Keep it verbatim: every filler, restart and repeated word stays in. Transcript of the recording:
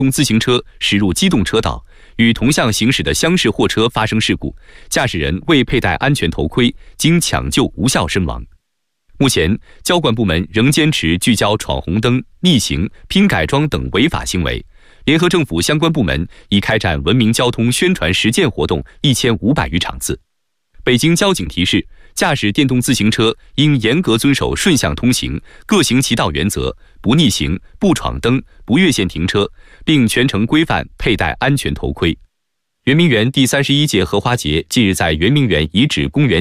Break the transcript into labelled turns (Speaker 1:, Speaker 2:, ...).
Speaker 1: 用自行车驶入机动车道，与同向行驶的厢式货车发生事故，驾驶人未佩戴安全头盔，经抢救无效身亡。目前，交管部门仍坚持聚焦闯红灯、逆行、拼改装等违法行为。联合政府相关部门已开展文明交通宣传实践活动一千五百余场次。北京交警提示，驾驶电动自行车应严格遵守顺向通行、各行其道原则，不逆行、不闯灯、不越线停车，并全程规范佩戴安全头盔。圆明园第三十一届荷花节近日在圆明园遗址公园